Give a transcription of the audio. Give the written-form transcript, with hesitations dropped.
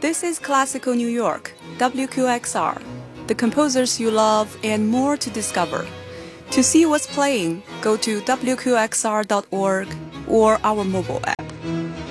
This is Classical New York, WQXR, the composers you love and more to discover. To see what's playing, go to wqxr.org or our mobile app.